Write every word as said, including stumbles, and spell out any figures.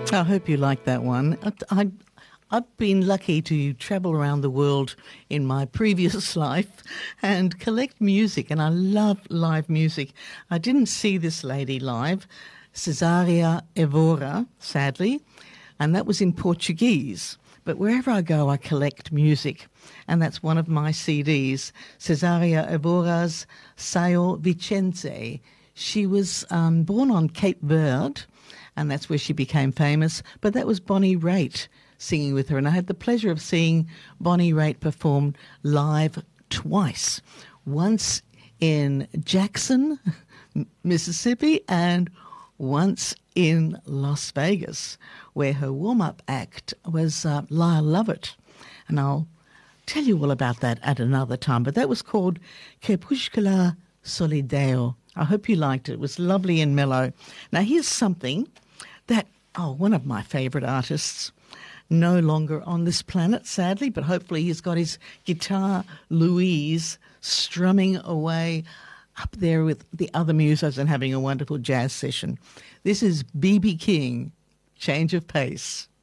I hope you like that one. I, I, I've been lucky to travel around the world in my previous life and collect music, and I love live music. I didn't see this lady live, Cesaria Evora, sadly, and that was in Portuguese. But wherever I go, I collect music, and that's one of my C Ds, Cesaria Evora's Sao Vicente. She was um, born on Cape Verde, and that's where she became famous, but that was Bonnie Raitt singing with her, and I had the pleasure of seeing Bonnie Raitt perform live twice, once in Jackson, Mississippi, and once in Las Vegas, where her warm-up act was uh, Lyle Lovett, and I'll tell you all about that at another time, but that was called Crepuscula Solideo. I hope you liked it. It was lovely and mellow. Now here's something that, oh, one of my favourite artists, no longer on this planet, sadly, but hopefully he's got his guitar, Louise, strumming away up there with the other musos and having a wonderful jazz session. This is B B King, Change of Pace.